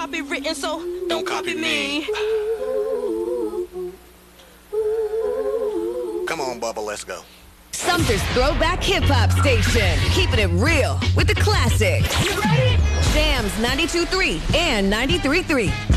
copywritten, so don't copy me. Come on, Bubba, let's go. Sumter's Throwback Hip Hop Station. Keeping it real with the classics. You ready? Jams 92.3 and 93.3.